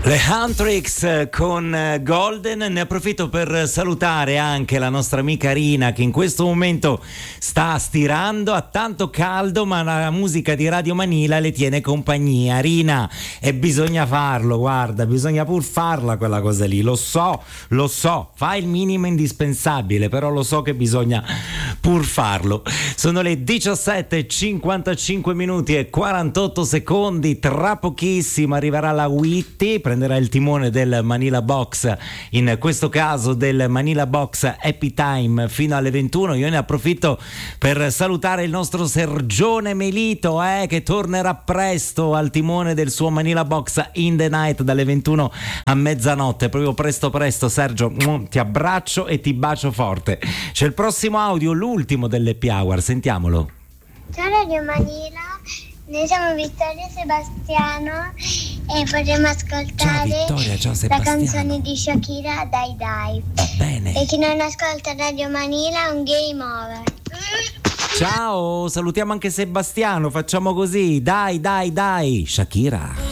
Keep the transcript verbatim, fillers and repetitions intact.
Le Huntrix con Golden. Ne approfitto per salutare anche la nostra amica Rina, che in questo momento sta stirando, ha tanto caldo, ma la musica di Radio Manila le tiene compagnia. Rina, e bisogna farlo, guarda, bisogna pur farla quella cosa lì, lo so, lo so, fa il minimo indispensabile, però lo so che bisogna pur farlo. Sono le diciassette e cinquantacinque minuti e quarantotto secondi, tra pochissimo arriverà la Witty, prenderà il timone del Manila Box, in questo caso del Manila Box Happy Time fino alle ventuno. Io ne approfitto per salutare il nostro Sergione Melito, eh, che tornerà presto al timone del suo Manila Box in the night dalle ventuno a mezzanotte, proprio presto presto. Sergio, ti abbraccio e ti bacio forte. C'è il prossimo audio, l'ultimo dell'Happy Hour, sentiamolo. Ciao Radio Manila, noi siamo Vittoria e Sebastiano e vorremmo ascoltare ciao Vittoria, ciao la canzone di Shakira, Dai Dai. Va bene. E chi non ascolta Radio Manila è un game over. Ciao, salutiamo anche Sebastiano, facciamo così, dai dai dai, Shakira.